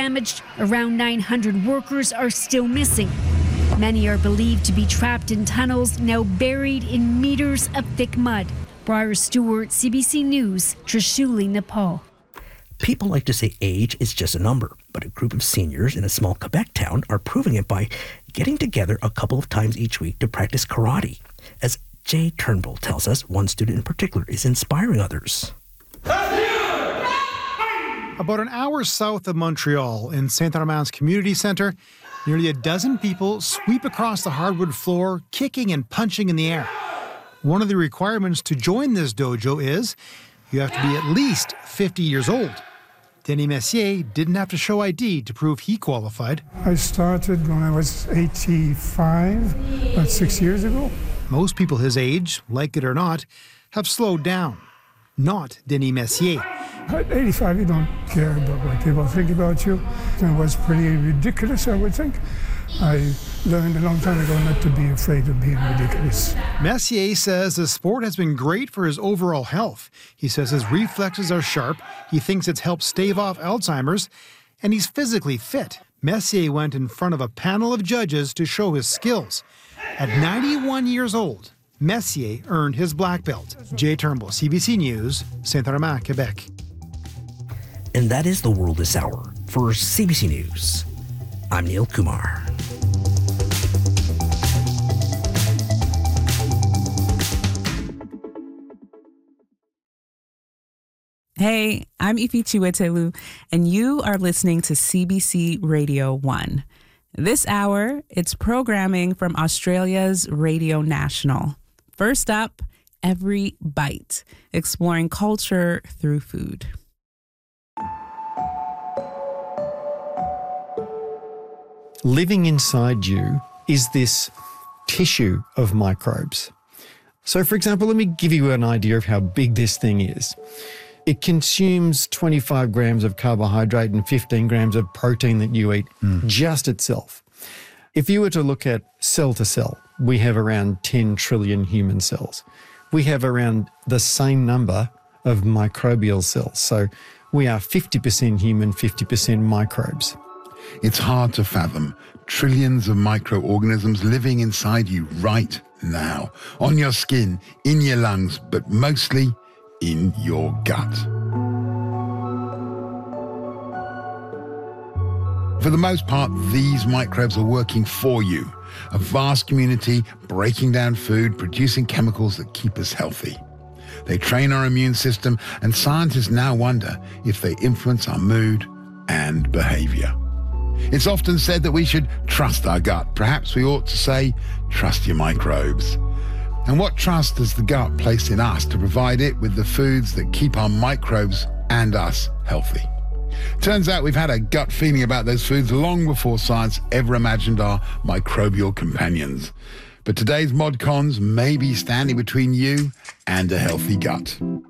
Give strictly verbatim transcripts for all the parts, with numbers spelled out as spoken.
damaged. Around nine hundred workers are still missing. Many are believed to be trapped in tunnels, now buried in meters of thick mud. Briar Stewart, C B C News, Trishuli, Nepal. People like to say age is just a number, but a group of seniors in a small Quebec town are proving it by getting together a couple of times each week to practice karate. As Jay Turnbull tells us, one student in particular is inspiring others. About an hour south of Montreal, in Saint-Armand's community centre, nearly a dozen people sweep across the hardwood floor, kicking and punching in the air. One of the requirements to join this dojo is you have to be at least fifty years old. Denis Messier didn't have to show I D to prove he qualified. I started when I was eighty-five, about six years ago. Most people his age, like it or not, have slowed down. Not Denis Messier. At eighty-five, you don't care about what people think about you. It was pretty ridiculous, I would think. I learned a long time ago not to be afraid of being ridiculous. Messier says the sport has been great for his overall health. He says his reflexes are sharp, he thinks it's helped stave off Alzheimer's, and he's physically fit. Messier went in front of a panel of judges to show his skills. At ninety-one years old, Messier earned his black belt. Jay Turnbull, C B C News, Saint-Armand, Quebec. And that is the world this hour. For C B C News, I'm Neil Kumar. Hey, I'm Ifi Chiwetelu, and you are listening to C B C Radio one. This hour, it's programming from Australia's Radio National. First up, Every Bite, exploring culture through food. Living inside you is this tissue of microbes. So, for example, let me give you an idea of how big this thing is. It consumes twenty-five grams of carbohydrate and fifteen grams of protein that you eat mm. just itself. If you were to look at cell to cell, we have around ten trillion human cells. We have around the same number of microbial cells. So we are fifty percent human, fifty percent microbes. It's hard to fathom trillions of microorganisms living inside you right now, on your skin, in your lungs, but mostly in your gut. For the most part, these microbes are working for you. A vast community breaking down food, producing chemicals that keep us healthy. They train our immune system, and scientists now wonder if they influence our mood and behavior. It's often said that we should trust our gut. Perhaps we ought to say, trust your microbes. And what trust does the gut place in us to provide it with the foods that keep our microbes and us healthy? Turns out we've had a gut feeling about those foods long before science ever imagined our microbial companions. But today's ModCons may be standing between you and a healthy gut.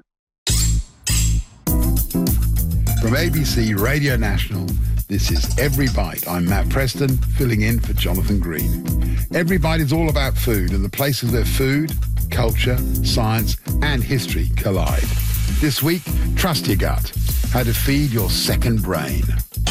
From A B C Radio National, this is Every Bite. I'm Matt Preston, filling in for Jonathan Green. Every Bite is all about food and the places where food, culture, science and history collide. This week, trust your gut. How to feed your second brain.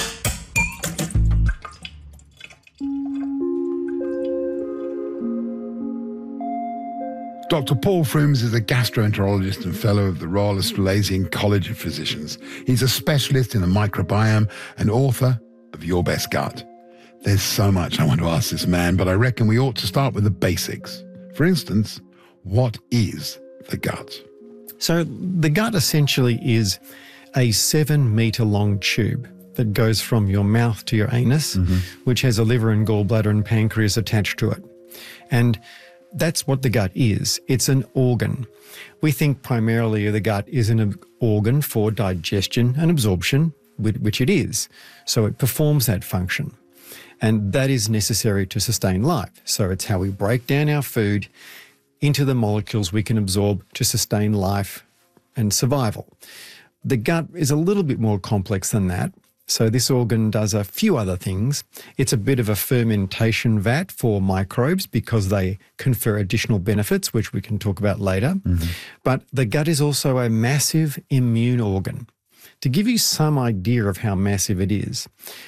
Doctor Paul Frooms is a gastroenterologist and fellow of the Royal Australasian College of Physicians. He's a specialist in the microbiome and author of Your Best Gut. There's so much I want to ask this man, but I reckon we ought to start with the basics. For instance, what is the gut? So the gut essentially is a seven metre long tube that goes from your mouth to your anus, mm-hmm. which has a liver and gallbladder and pancreas attached to it. And that's what the gut is. It's an organ. We think primarily the gut is an organ for digestion and absorption, which it is. So it performs that function. And that is necessary to sustain life. So it's how we break down our food into the molecules we can absorb to sustain life and survival. The gut is a little bit more complex than that. So this organ does a few other things. It's a bit of a fermentation vat for microbes because they confer additional benefits, which we can talk about later. Mm-hmm. But the gut is also a massive immune organ. To give you some idea of how massive it is,